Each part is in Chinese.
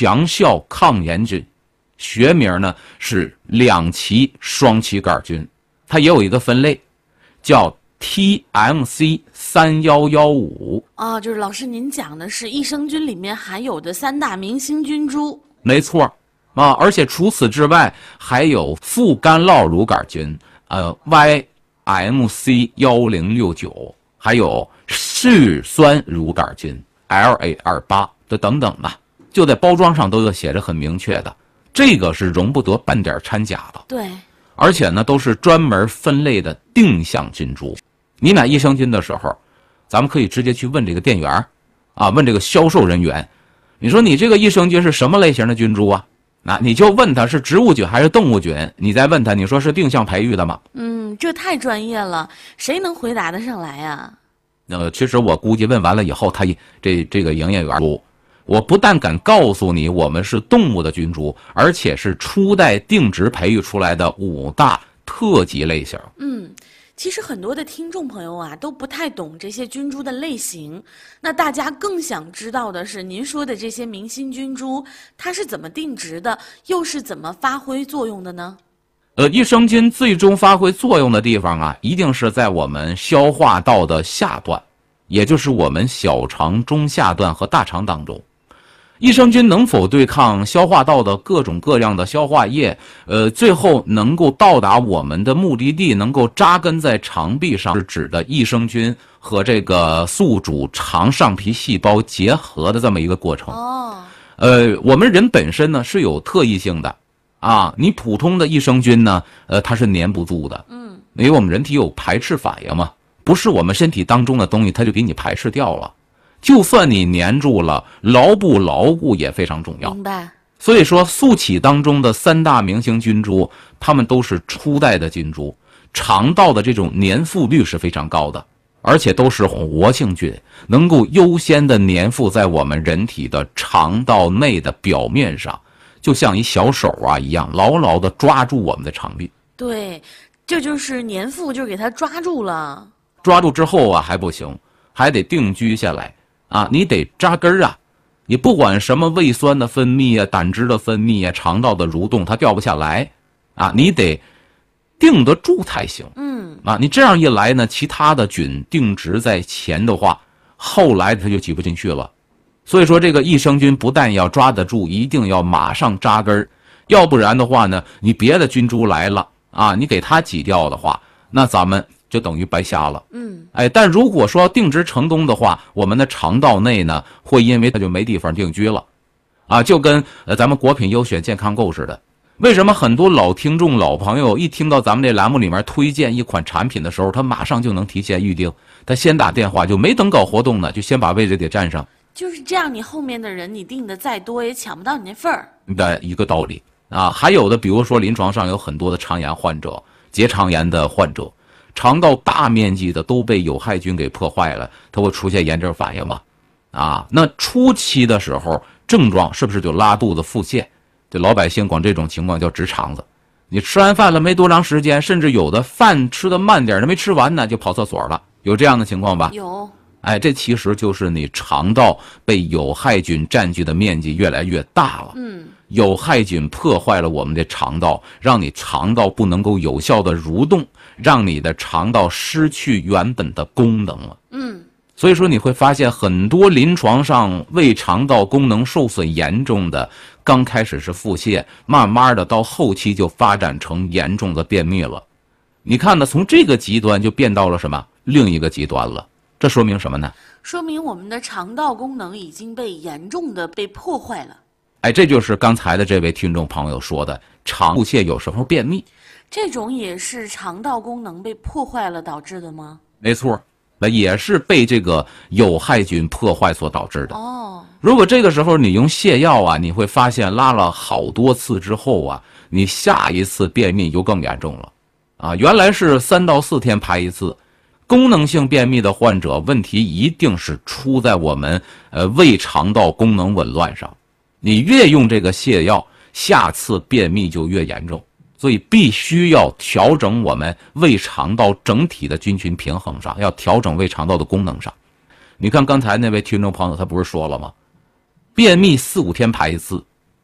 强效抗炎菌，学名呢是两歧双歧杆菌，它也有一个分类，叫 TMC3115。 就是老师您讲的是益生菌里面含有的3大明星菌株。 没错而且除此之外还有副干酪乳杆菌YMC1069，还有嗜酸乳杆菌 LA28 的等等吧，就在包装上都有写着很明确的，这个是容不得半点掺假的。 对， 而且呢都是专门分类的定向菌株。你买益生菌的时候，咱们可以直接去问这个店员问这个销售人员，你说你这个益生菌是什么类型的菌株啊？你就问他是植物菌还是动物菌，你再问他，你说是定向培育的吗？ 这太专业了，谁能回答得上来呀？ 其实我估计问完了以后，他这个营业员，我不但敢告诉你我们是动物的菌株，而且是初代定植培育出来的5大特级类型。 其实很多的听众朋友都不太懂这些菌株的类型，那大家更想知道的是，您说的这些明星菌株，它是怎么定植的，又是怎么发挥作用的呢？ 益生菌最终发挥作用的地方一定是在我们消化道的下段，也就是我们小肠中下段和大肠当中。益生菌能否对抗消化道的各种各样的消化液，最后能够到达我们的目的地，能够扎根在肠壁上，是指的益生菌和这个宿主肠上皮细胞结合的这么一个过程。我们人本身呢是有特异性的你普通的益生菌呢，它是粘不住的，因为我们人体有排斥反应嘛，不是我们身体当中的东西，它就给你排斥掉了。就算你粘住了，牢不牢固也非常重要。 明白。 所以说，素体当中的3大明星菌株，它们都是初代的菌株，肠道的这种粘附率是非常高的，而且都是活性菌，能够优先的粘附在我们人体的肠道内的表面上，就像一小手一样，牢牢的抓住我们的肠壁。 对，这就是粘附，就是给它抓住了。 抓住之后还不行，还得定居下来。你得扎根你不管什么胃酸的分泌胆汁的分泌肠道的蠕动，它掉不下来你得定得住才行。你这样一来呢，其他的菌定植在前的话，后来它就挤不进去了。所以说，这个益生菌不但要抓得住，一定要马上扎根，要不然的话呢，你别的菌株来了你给它挤掉的话，那咱们就等于白瞎了。但如果说定植成功的话，我们的肠道内呢，会因为它就没地方定居了就跟咱们国品优选健康购似的。为什么很多老听众老朋友一听到咱们这栏目里面推荐一款产品的时候，他马上就能提前预定，他先打电话，就没等搞活动呢，就先把位置给占上。 就是这样，你后面的人你订的再多也抢不到你那份儿的一个道理还有的比如说临床上有很多的肠炎患者、结肠炎的患者，肠道大面积的都被有害菌给破坏了，它会出现炎症反应吗？那初期的时候症状是不是就拉肚子、腹泻？这老百姓管这种情况叫直肠子。你吃完饭了没多长时间，甚至有的饭吃的慢点，没吃完呢就跑厕所了，有这样的情况吧？ 有。 这其实就是你肠道被有害菌占据的面积越来越大了。有害菌破坏了我们的肠道，让你肠道不能够有效的蠕动，让你的肠道失去原本的功能了。所以说你会发现很多临床上胃肠道功能受损严重的，刚开始是腹泻，慢慢的到后期就发展成严重的便秘了。你看呢，从这个极端就变到了什么？另一个极端了。这说明什么呢？ 说明我们的肠道功能已经被严重的被破坏了。 这就是刚才的这位听众朋友说的肠腹泻有时候便秘， 这种也是肠道功能被破坏了导致的吗？ 没错，也是被这个有害菌破坏所导致的。如果这个时候你用泻药你会发现拉了好多次之后你下一次便秘就更严重了原来是3到4天排一次。功能性便秘的患者，问题一定是出在我们胃肠道功能紊乱上。你越用这个泻药，下次便秘就越严重。所以必须要调整我们胃肠道整体的菌群平衡上，要调整胃肠道的功能上。你看刚才那位听众朋友他不是说了吗？便秘4、5天排一次，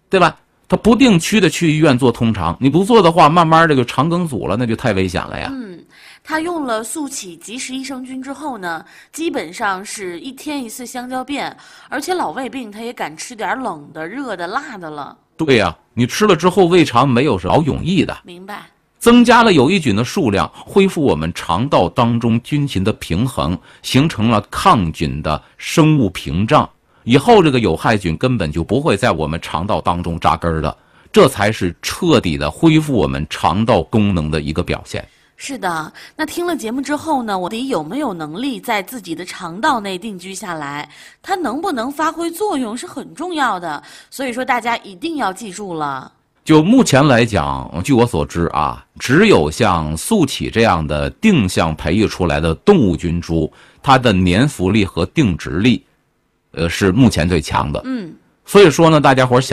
对吧？他不定期的去医院做通肠，你不做的话，慢慢这个肠梗阻了，那就太危险了呀。 他用了速起及时益生菌之后呢，基本上是1天1次香蕉便，而且老胃病他也敢吃点冷的、热的、辣的了。 对呀，你吃了之后胃肠没有是劳永逸的。 明白。 增加了有益菌的数量，恢复我们肠道当中菌群的平衡，形成了抗菌的生物屏障。以后这个有害菌根本就不会在我们肠道当中扎根的，这才是彻底的恢复我们肠道功能的一个表现。 是的，那听了节目之后呢，我有没有能力在自己的肠道内定居下来，它能不能发挥作用是很重要的，所以说大家一定要记住了。 就目前来讲，据我所知啊，只有像速起这样的定向培育出来的动物菌株，它的粘附力和定植力，是目前最强的。所以说呢，大家伙